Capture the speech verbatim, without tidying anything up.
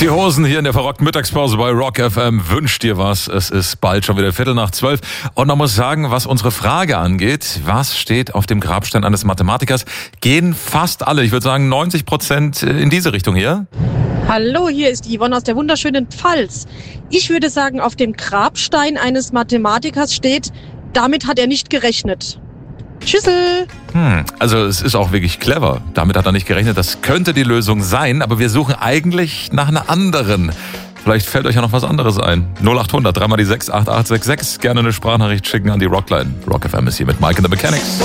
Die Hosen hier in der verrockten Mittagspause bei Rock F M. Wünscht dir was. Es ist bald schon wieder Viertel nach zwölf. Und man muss sagen, was unsere Frage angeht, was steht auf dem Grabstein eines Mathematikers, gehen fast alle, ich würde sagen neunzig Prozent in diese Richtung hier. Hallo, hier ist Yvonne aus der wunderschönen Pfalz. Ich würde sagen, auf dem Grabstein eines Mathematikers steht, damit hat er nicht gerechnet. Tschüssel! Hm, also es ist auch wirklich clever. Damit hat er nicht gerechnet. Das könnte die Lösung sein, aber wir suchen eigentlich nach einer anderen. Vielleicht fällt euch ja noch was anderes ein. null acht hundert, dreimal die sechs, acht acht sechs sechs. Gerne eine Sprachnachricht schicken an die Rockline. Rock F M ist hier mit Mike and the Mechanics.